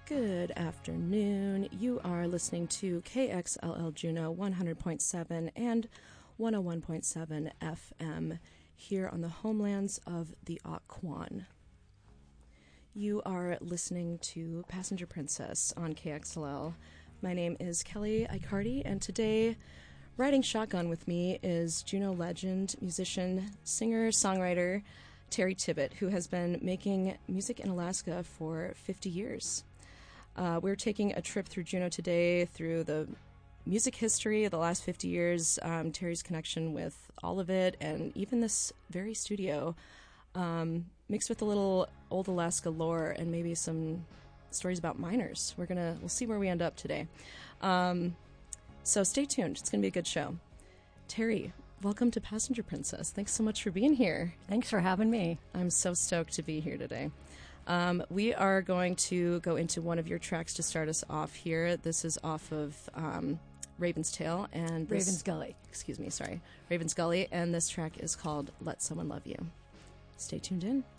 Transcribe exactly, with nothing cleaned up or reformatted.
Good afternoon. You are listening to K X L L Juneau one hundred point seven and one oh one point seven F M here on the homelands of the Occoquan. You are listening to Passenger Princess on K X L L. My name is Kelly Icardi, and today, riding shotgun with me is Juneau legend, musician, singer, songwriter Terry Tibbett, who has been making music in Alaska for fifty years. Uh, we're taking a trip through Juneau today through the music history of the last fifty years, um, Terry's connection with all of it, and even this very studio, um, mixed with a little old Alaska lore and maybe some stories about miners. We're gonna, we'll see where we end up today. Um, so stay tuned. It's gonna be a good show. Terry, welcome to Passenger Princess. Thanks so much for being here. Thanks for having me. I'm so stoked to be here today. Um, we are going to go into one of your tracks to start us off here. This is off of um, Raven's Tail and this, Raven's Gully. Excuse me, sorry, Raven's Gully, and this track is called "Let Someone Love You." Stay tuned in.